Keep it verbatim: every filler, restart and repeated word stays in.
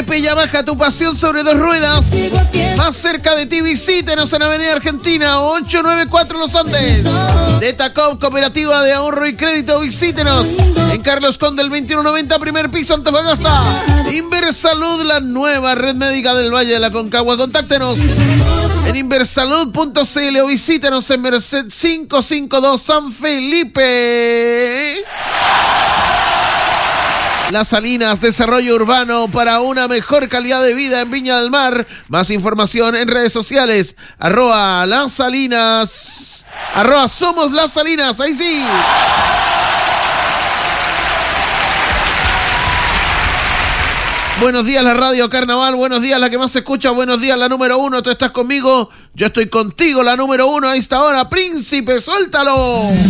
Pepe Yamaha, tu pasión sobre dos ruedas. Más cerca de ti, visítenos en Avenida Argentina ocho nueve cuatro Los Andes. Detacom, Cooperativa de Ahorro y Crédito, visítenos en Carlos Conde, el veintiuno noventa, primer piso, Antofagasta. Inversalud, la nueva red médica del Valle de la Concagua. Contáctenos en inversalud punto c l o visítenos en Merced quinientos cincuenta y dos San Felipe. Las Salinas, desarrollo urbano para una mejor calidad de vida en Viña del Mar. Más información en redes sociales, arroba Las Salinas, arroba Somos Las Salinas, ahí sí. Buenos días la radio Carnaval, buenos días la que más se escucha, buenos días la número uno, tú estás conmigo, yo estoy contigo, la número uno a esta hora, Príncipe, suéltalo.